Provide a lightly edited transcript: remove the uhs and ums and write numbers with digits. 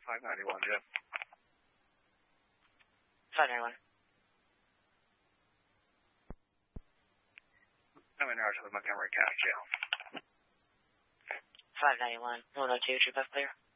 591, Jim. 591. I'm in to the Montgomery County Jail. 591. 102, troop up clear.